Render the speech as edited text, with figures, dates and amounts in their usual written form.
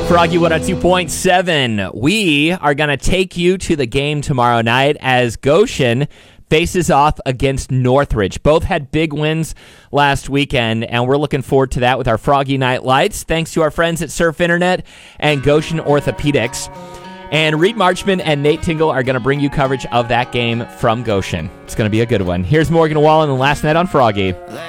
Froggy 102.7. We are going to take you to the game tomorrow night as Goshen faces off against Northridge. Both had big wins last weekend, and we're looking forward to that with our Froggy Night Lights, thanks to our friends at Surf Internet and Goshen Orthopedics. And Reed Marchman and Nate Tingle are going to bring you coverage of that game from Goshen. It's going to be a good one. Here's Morgan Wallen and Last Night on Froggy.